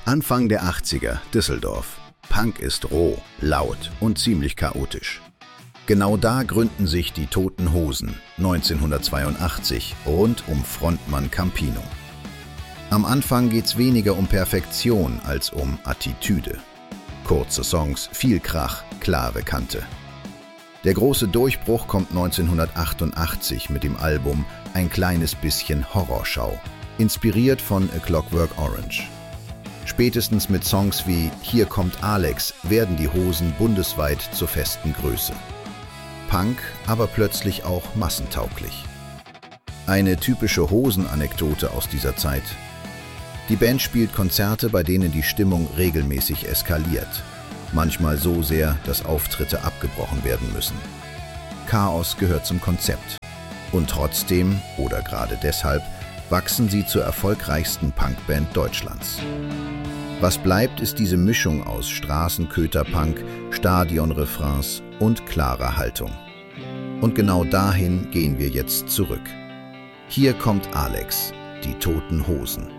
Anfang der 80er, Düsseldorf. Punk ist roh, laut und ziemlich chaotisch. Genau da gründen sich die Toten Hosen 1982 rund um Frontmann Campino. Am Anfang geht's weniger um Perfektion als um Attitüde. Kurze Songs, viel Krach, klare Kante. Der große Durchbruch kommt 1988 mit dem Album Ein kleines bisschen Horrorschau, inspiriert von A Clockwork Orange. Spätestens mit Songs wie Hier kommt Alex werden die Hosen bundesweit zur festen Größe. Punk, aber plötzlich auch massentauglich. Eine typische Hosen-Anekdote aus dieser Zeit. Die Band spielt Konzerte, bei denen die Stimmung regelmäßig eskaliert. Manchmal so sehr, dass Auftritte abgebrochen werden müssen. Chaos gehört zum Konzept. Und trotzdem, oder gerade deshalb, wachsen sie zur erfolgreichsten Punkband Deutschlands. Was bleibt, ist diese Mischung aus Straßenköterpunk, Stadionrefrains und klarer Haltung. Und genau dahin gehen wir jetzt zurück. Hier kommt Alex, die Toten Hosen.